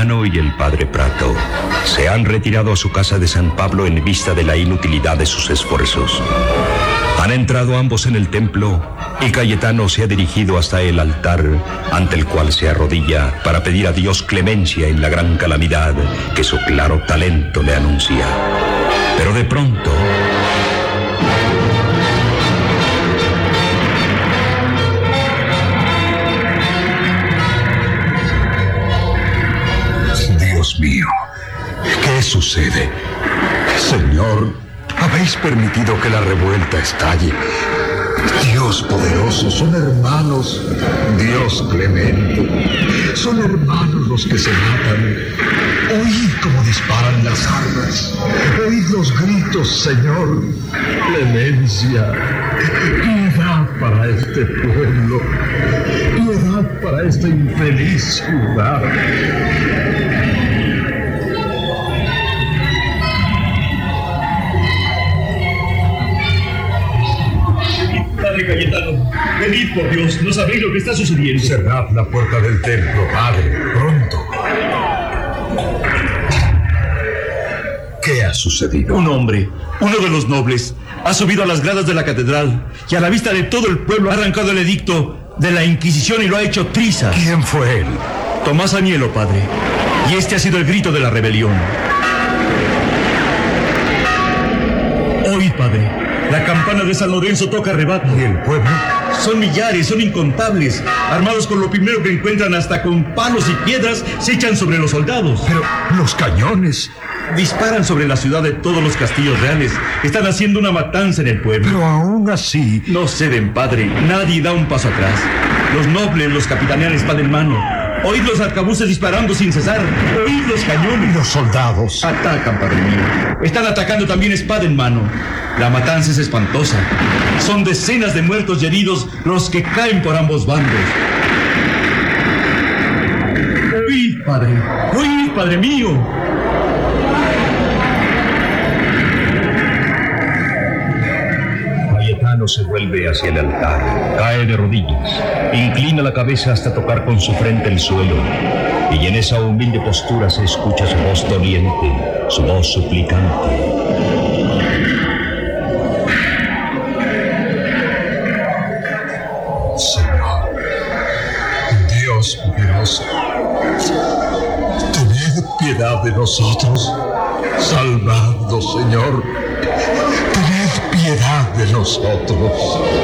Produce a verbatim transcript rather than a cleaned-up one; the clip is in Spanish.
Cayetano y el padre Prato se han retirado a su casa de San Pablo en vista de la inutilidad de sus esfuerzos. Han entrado ambos en el templo y Cayetano se ha dirigido hasta el altar, ante el cual se arrodilla para pedir a Dios clemencia en la gran calamidad que su claro talento le anuncia. Pero de pronto... Dios mío, ¿qué sucede? Señor, habéis permitido que la revuelta estalle. Dios poderoso, son hermanos. Dios clemente, son hermanos los que se matan. Oíd cómo disparan las armas. Oíd los gritos, Señor. Clemencia. Piedad para este pueblo. Piedad para esta infeliz ciudad. Padre Cayetano, venid por Dios, no sabéis lo que está sucediendo. Cerrad la puerta del templo, padre, pronto. ¿Qué ha sucedido? Un hombre, uno de los nobles, ha subido a las gradas de la catedral y a la vista de todo el pueblo ha arrancado el edicto de la Inquisición y lo ha hecho trizas. ¿Quién fue él? Tomás Anielo, padre. Y este ha sido el grito de la rebelión. Oíd, padre. La campana de San Lorenzo toca rebato. ¿Y el pueblo? Son millares, son incontables. Armados con lo primero que encuentran, hasta con palos y piedras, se echan sobre los soldados. Pero los cañones... Disparan sobre la ciudad de todos los castillos reales. Están haciendo una matanza en el pueblo. Pero aún así... No ceden, padre. Nadie da un paso atrás. Los nobles los capitanean espada en mano. Oíd los arcabuces disparando sin cesar. Oíd los cañones. Los soldados... Atacan, padre mío. Están atacando también espada en mano. La matanza es espantosa. Son decenas de muertos y heridos los que caen por ambos bandos. Oíd, padre. Oíd, padre mío. Cayetano se vuelve hacia el altar, cae de rodillas, inclina la cabeza hasta tocar con su frente el suelo, y en esa humilde postura se escucha su voz doliente, su voz suplicante. Señor, Dios poderoso, tened piedad de nosotros. Salvadnos, Señor. Tened piedad de nosotros.